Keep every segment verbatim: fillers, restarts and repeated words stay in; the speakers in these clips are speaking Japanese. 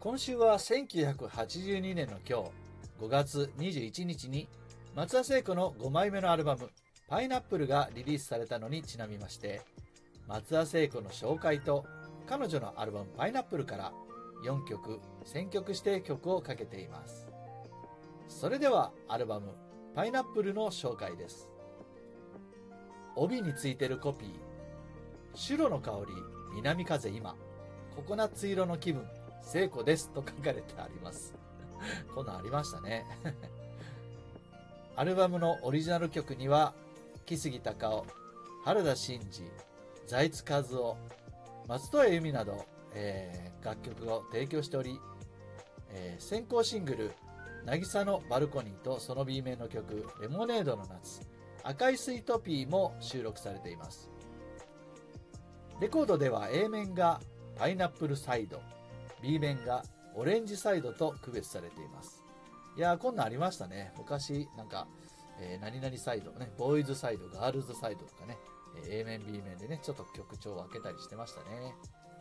今週はせんきゅうひゃくはちじゅうにねんの今日、ごがつにじゅういちにちに松田聖子のごまいめのアルバムパイナップルがリリースされたのにちなみまして、松田聖子の紹介と彼女のアルバムパイナップルからよんきょく選曲して曲をかけています。それではアルバムパイナップルの紹介です。帯についてるコピー、白の香り南風今、ココナッツ色の気分聖子ですと書かれてあります。こんなんありましたね。アルバムのオリジナル曲には木杉隆夫、原田真二、財津和夫、松任谷由実など、えー、楽曲を提供しており、えー、先行シングル渚のバルコニーとその B 面の曲レモネードの夏、赤いスイートピーも収録されています。レコードでは A 面がパイナップルサイド、B 面がオレンジサイドと区別されています。いやー、こんなんありましたね。昔なんか、えー、何々サイドね、ボーイズサイド、ガールズサイドとかね、A 面 B 面でね、ちょっと曲調を分けたりしてましたね。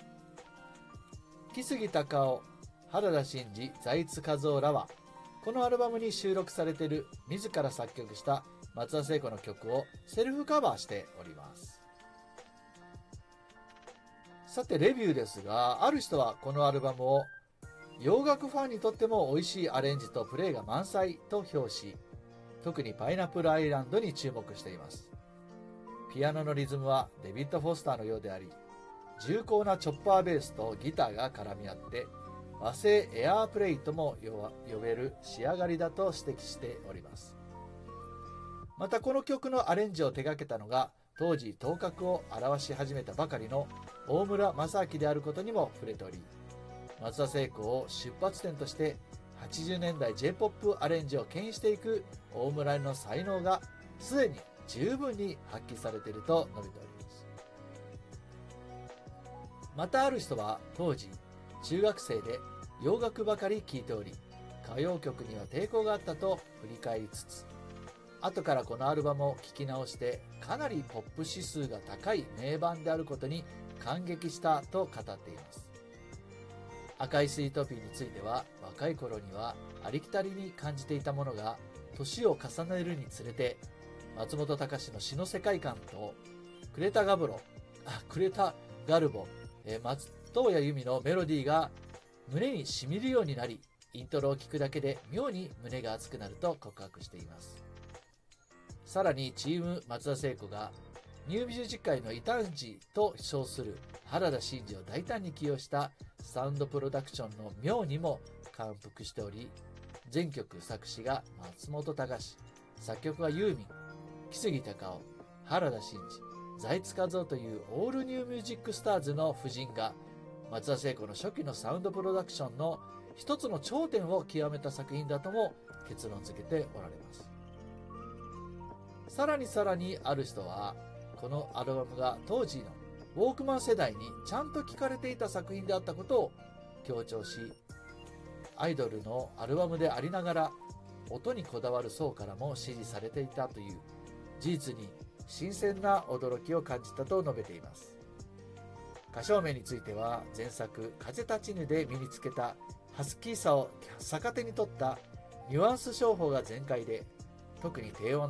木杉隆夫、原田真二、財津和夫らはこのアルバムに収録されている自ら作曲した松田聖子の曲をセルフカバーしております。さてレビューですが、ある人はこのアルバムを洋楽ファンにとっても美味しいアレンジとプレイが満載と評し、特にパイナップルアイランドに注目しています。ピアノのリズムはデビッド・フォスターのようであり、重厚なチョッパーベースとギターが絡み合って和製エアープレイとも呼べる仕上がりだと指摘しております。またこの曲のアレンジを手掛けたのが当時頭角を現し始めたばかりの大村正明であることにも触れており、松田聖子を出発点としてはちじゅうねんだい J-ポップ アレンジを牽引していく大村の才能がすでに十分に発揮されていると述べております。またある人は当時中学生で洋楽ばかり聴いており、歌謡曲には抵抗があったと振り返りつつ、後からこのアルバムを聴き直してかなりポップ指数が高い名盤であることに感激したと語っています。赤いスイートピーについては若い頃にはありきたりに感じていたものが年を重ねるにつれて松本隆の詩の世界観とクレタガブロあクレタガルボ、えー、松任谷由実のメロディーが胸に染みるようになり、イントロを聴くだけで妙に胸が熱くなると告白しています。さらにチーム松田聖子がニューミュージック界の異端児と称する原田真二を大胆に起用したサウンドプロダクションの妙にも感服しており、全曲作詞が松本隆、作曲はユーミン、木杉隆夫、原田真二、財津和夫というオールニューミュージックスターズの布陣が松田聖子の初期のサウンドプロダクションの一つの頂点を極めた作品だとも結論付けておられます。さらにさらにある人はこのアルバムが当時のウォークマン世代にちゃんと聴かれていた作品であったことを強調し、アイドルのアルバムでありながら音にこだわる層からも支持されていたという事実に新鮮な驚きを感じたと述べています。歌唱面については前作風立ちぬで身につけたハスキーさを逆手に取ったニュアンス唱法が全開で、特に低音